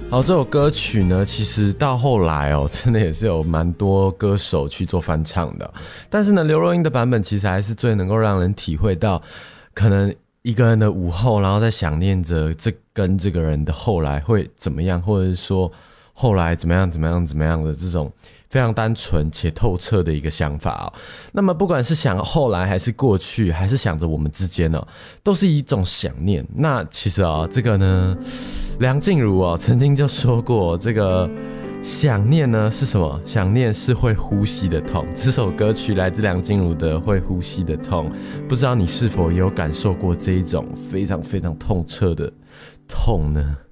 好，这首歌曲呢，其实到后来真的也是有蛮多歌手去做翻唱的。但是呢，刘若英的版本其实还是最能够让人体会到，可能一个人的午后，然后在想念着跟这个人的后来会怎么样，或者是说后来怎么样的这种非常单纯且透彻的一个想法那么不管是想后来还是过去，还是想着我们之间都是一种想念。那其实这个呢，梁静茹曾经就说过，这个想念呢是什么？想念是会呼吸的痛。这首歌曲来自梁静茹的《会呼吸的痛》，不知道你是否也有感受过这一种非常非常痛彻的痛呢？